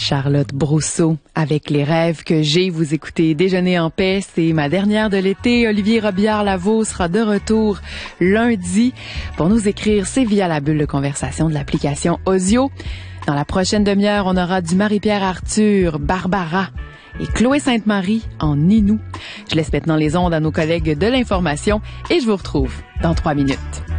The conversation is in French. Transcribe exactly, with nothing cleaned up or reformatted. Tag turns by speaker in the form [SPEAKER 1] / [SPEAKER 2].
[SPEAKER 1] Charlotte Brousseau avec Les rêves que j'ai. Vous écoutez Déjeuner en paix, c'est ma dernière de l'été. Olivier Robillard-Lavaux sera de retour lundi pour nous écrire. C'est via la bulle de conversation de l'application Osio. Dans la prochaine demi-heure, on aura du Marie-Pierre Arthur, Barbara et Chloé Sainte-Marie en Ninou. Je laisse maintenant les ondes à nos collègues de l'information et je vous retrouve dans trois minutes.